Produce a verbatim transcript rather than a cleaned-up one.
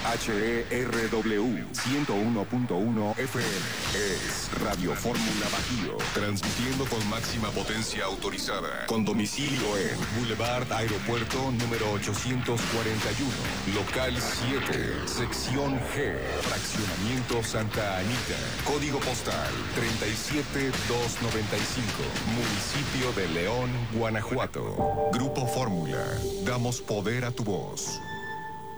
H E R W ciento uno punto uno F M. Es Radio Fórmula Bajío. Transmitiendo con máxima potencia autorizada. Con domicilio en Boulevard Aeropuerto número ochocientos cuarenta y uno. Local siete. Sección G. Fraccionamiento Santa Anita. Código postal treinta y siete mil doscientos noventa y cinco. Municipio de León, Guanajuato. Grupo Fórmula. Damos poder a tu voz.